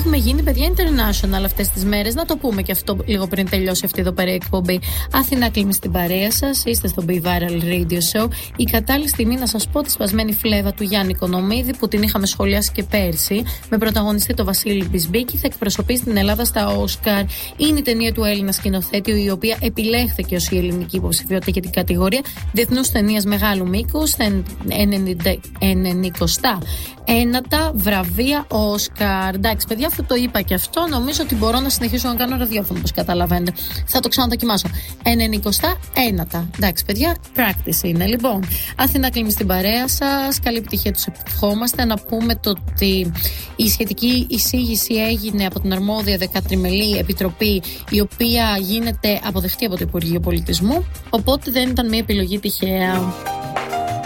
Έχουμε γίνει, παιδιά, international αυτές τις μέρες. Να το πούμε και αυτό λίγο πριν τελειώσει αυτή εδώ πέρα η εκπομπή. Αθηνά κλείνει στην παρέα σας. Είστε στο Be Viral Radio Show. Η κατάλληλη στιγμή να σας πω τη σπασμένη φλέβα του Γιάννη Οικονομίδη, που την είχαμε σχολιάσει και πέρσι, με πρωταγωνιστή το Βασίλη Μπισμπίκη. Θα εκπροσωπήσει την Ελλάδα στα Όσκαρ. Είναι η ταινία του Έλληνα σκηνοθέτη, η οποία επιλέχθηκε ως η ελληνική υποψηφιότητα για την κατηγορία διεθνούς ταινίας μεγάλου μήκους, 91 βραβεία Όσκαρ. Εντάξει, παιδιά, αυτό το είπα και αυτό. Νομίζω ότι μπορώ να συνεχίσω να κάνω ραδιόφωνο, όπως καταλαβαίνετε. Θα το ξαναδοκιμάσω. 91. Εντάξει, παιδιά, practice είναι. Λοιπόν, Αθηνά κλείνει στην παρέα σας. Καλή επιτυχία τους ευχόμαστε. Να πούμε το ότι η σχετική εισήγηση έγινε από την αρμόδια 13μελή επιτροπή, η οποία γίνεται αποδεκτή από το Υπουργείο Πολιτισμού. Οπότε δεν ήταν μια επιλογή τυχαία.